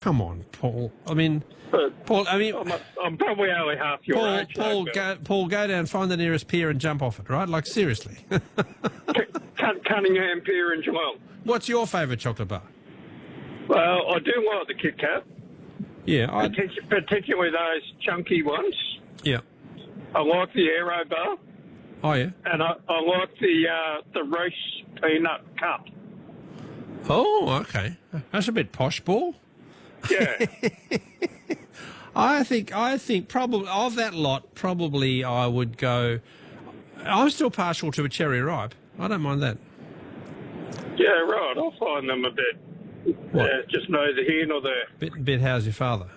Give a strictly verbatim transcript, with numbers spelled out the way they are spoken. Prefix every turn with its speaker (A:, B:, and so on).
A: come on, Paul. I mean,
B: But
A: Paul. I mean,
B: I'm, a, I'm probably only half your
A: Paul.
B: age.
A: Paul,
B: though,
A: go, Paul, go down, find the nearest pier, and jump off it. Right? Like seriously.
B: Bill. Cun- Cunningham Pier in Geelong.
A: What's your favourite chocolate bar?
B: Well, I do like the Kit Kat,
A: Yeah, I.
B: partic- particularly those chunky ones.
A: Yeah.
B: I like the Aero bar,
A: Oh yeah.
B: and I, I like the uh, the Reese peanut cup.
A: Oh, okay. That's a bit posh, Paul.
B: Yeah.
A: I think I think probably of that lot, probably I would go. I'm still partial to a cherry ripe. I don't mind that.
B: Yeah, right. I find them a bit,
A: What?
B: uh, just neither here nor there.
A: Bit, bit. How's your father?